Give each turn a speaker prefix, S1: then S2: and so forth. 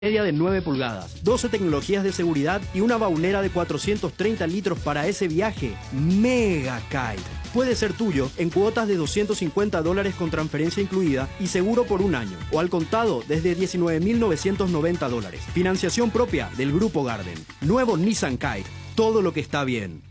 S1: Media de 9 pulgadas, 12 tecnologías de seguridad y una baulera de 430 litros para ese viaje. Mega Kite. Puede ser tuyo en cuotas de $250 con transferencia incluida y seguro por un año. O al contado desde $19.990. Financiación propia del Grupo Garden. Nuevo Nissan Kite. Todo lo que está bien.